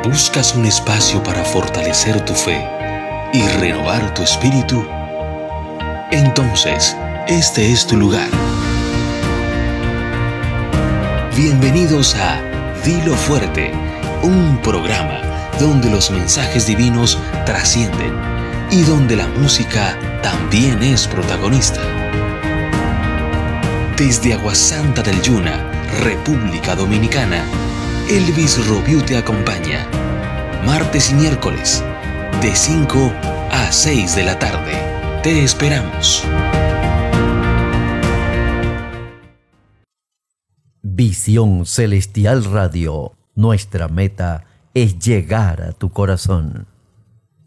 ¿Buscas un espacio para fortalecer tu fe y renovar tu espíritu? Entonces, este es tu lugar. Bienvenidos a Dilo Fuerte, un programa donde los mensajes divinos trascienden y donde la música también es protagonista. Desde Aguasanta del Yuna, República Dominicana, Elvis Robiu te acompaña, martes y miércoles, de 5 a 6 de la tarde. Te esperamos. Visión Celestial Radio. Nuestra meta es llegar a tu corazón.